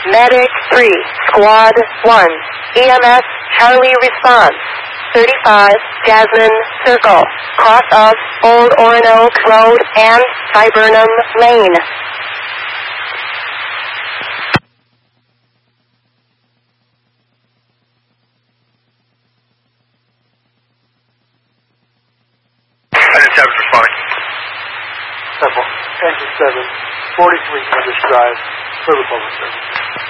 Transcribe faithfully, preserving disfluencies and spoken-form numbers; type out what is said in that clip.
Medic three, Squad one, E M S Charlie response. thirty-five, Jasmine Circle, cross of Old Orinoco Road and Viburnum Lane. Engine seven responding. Simple. Engine seven, forty-three English Drive, River Public Service.